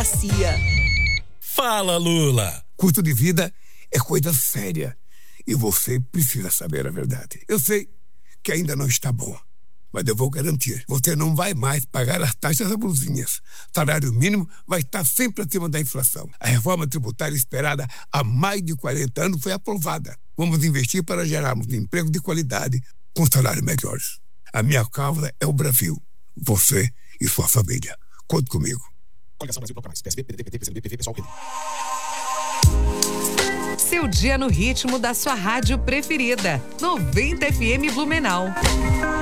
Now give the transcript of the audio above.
Fala, Lula. Custo de vida é coisa séria e você precisa saber a verdade. Eu sei que ainda não está bom, mas eu vou garantir. Você não vai mais pagar as taxas abusivas. Salário mínimo vai estar sempre acima da inflação. A reforma tributária esperada há mais de 40 anos foi aprovada. Vamos investir para gerarmos emprego de qualidade com salários melhores. A minha causa é o Brasil. Você e sua família. Conte comigo. Coligação Brasil Bloco Mais. PSB, PDT, PCdoB, PV, PSOL, PT. Seu dia no ritmo da sua rádio preferida. 90 FM Blumenau.